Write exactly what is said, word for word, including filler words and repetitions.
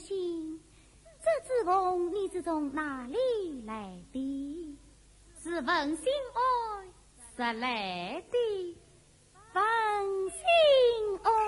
心，这指缝你是从哪里来的？ 是问心爱拾来的。 问心爱。